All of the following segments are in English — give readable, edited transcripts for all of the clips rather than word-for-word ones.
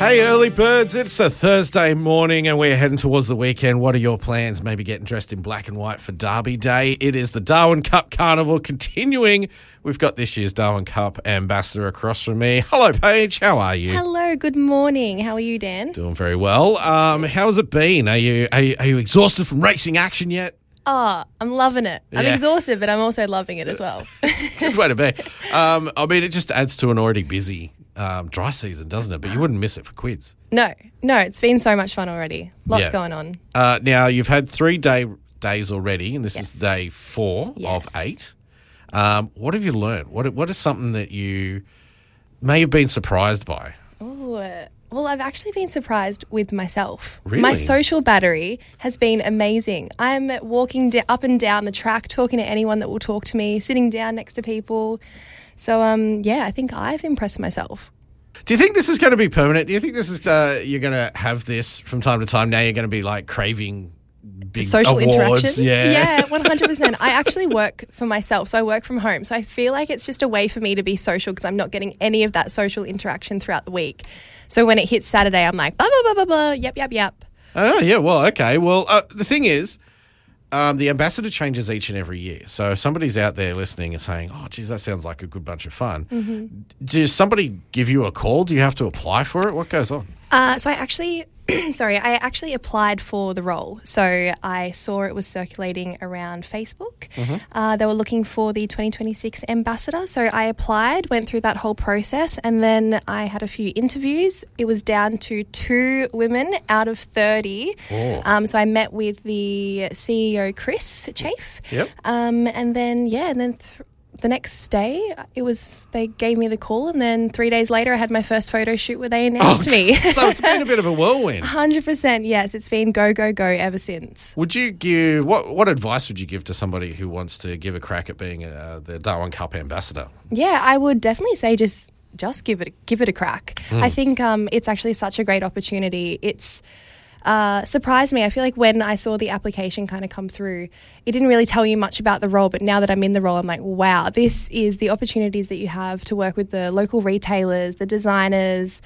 Hey, early birds, it's a Thursday morning and we're heading towards the weekend. What are your plans? Maybe getting dressed in black and white for Derby Day. It is the Darwin Cup Carnival continuing. We've got this year's Darwin Cup ambassador across from me. Hello, Paige. How are you? Hello, good morning. How are you, Dan? Doing very well. How's it been? Are you exhausted from racing action yet? Oh, I'm loving it. I'm Yeah. exhausted, but I'm also loving it as well. Good way to be. It just adds to an already busy dry season, doesn't it? But you wouldn't miss it for quids. No, it's been so much fun already. Lots Yeah. going on. Now, you've had 3 days already, and this is day 4 of Yes. 8. What have you learned? What is something that you may have been surprised by? Well, I've actually been surprised with myself. Really? My social battery has been amazing. I'm walking up and down the track, talking to anyone that will talk to me, sitting down next to people. So, I think I've impressed myself. Do you think this is going to be permanent? Do you think this is you're going to have this from time to time? Now you're going to be like craving big Social awards? interaction. Yeah, 100%. I actually work for myself, so I work from home. So I feel like it's just a way for me to be social because I'm not getting any of that social interaction throughout the week. So when it hits Saturday, I'm like, blah, blah, blah, blah, blah, yep. Oh, yeah, well, okay. Well, the thing is, the ambassador changes each and every year. So if somebody's out there listening and saying, oh, geez, that sounds like a good bunch of fun, Does somebody give you a call? Do you have to apply for it? What goes on? So I actually... I actually applied for the role. So I saw it was circulating around Facebook. They were looking for the 2026 ambassador. So I applied, went through that whole process, and then I had a few interviews. It was down to 2 women out of 30. Oh. So I met with the CEO, Chris Chafe. Yep. And then, the next day, they gave me the call, and then 3 days later, I had my first photo shoot where they announced me. So it's been a bit of a whirlwind. 100%, yes. It's been go, go, go ever since. Would you give what advice would you give to somebody who wants to give a crack at being the Darwin Cup ambassador? Yeah, I would definitely say just give it a crack. I think it's actually such a great opportunity. It's surprised me. I feel like when I saw the application kind of come through, it didn't really tell you much about the role, but now that I'm in the role, I'm like, wow, this is the opportunities that you have to work with the local retailers, the designers,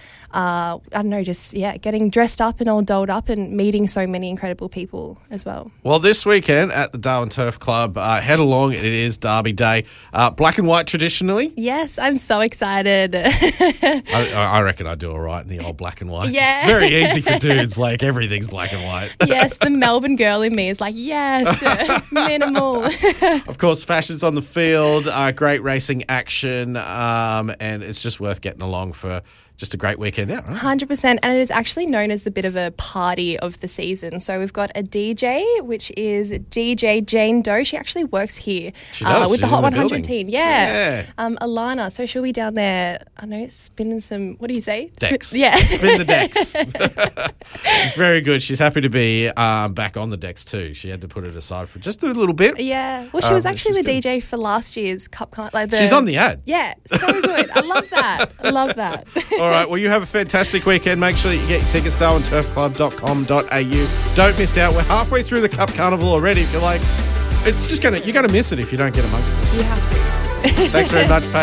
getting dressed up and all dolled up and meeting so many incredible people as well. Well, this weekend at the Darwin Turf Club, head along. It is Derby Day. Black and white traditionally? Yes, I'm so excited. I reckon I do all right in the old black and white. Yeah. It's very easy for dudes. Like, everything's black and white. Yes, the Melbourne girl in me is like, yes, minimal. Of course, fashion's on the field, great racing action, and it's just worth getting along for just a great weekend out, right? 100%, and it is actually known as the bit of a party of the season. So we've got a DJ, which is DJ Jane Doe. She actually works here She does. with the She's Hot in the 100 building. team. Yeah. Alana, so she'll be down there, I know, spinning some, what do you say? Decks. Yeah. Spin the decks. She's very good. She's happy to be back on the decks too. She had to put it aside for just a little bit. Yeah. Well, she was actually the she's good. DJ for last year's Cup. She's on the ad. Yeah, so good. I love that. All right, well, you have a fantastic weekend. Make sure that you get your tickets, darwinturfclub.com.au. Don't miss out. We're halfway through the Cup Carnival already. If you're like, you're going to miss it if you don't get amongst it. You have to. Thanks very much, Pat.